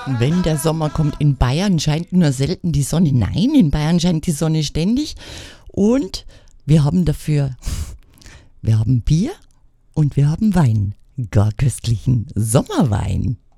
Wenn der Sommer kommt, in Bayern scheint nur selten die Sonne. Nein, in Bayern scheint die Sonne ständig. Und wir haben wir haben Bier und wir haben Wein. Gar köstlichen Sommerwein.